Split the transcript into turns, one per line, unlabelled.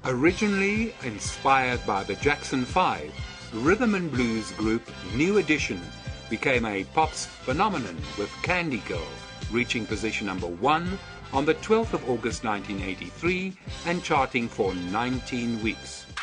Originally inspired by the Jackson 5, rhythm and blues group New Edition became a pops phenomenon with Candy Girl reaching position number 1 on the 12th of August 1983 and charting for 19 weeks.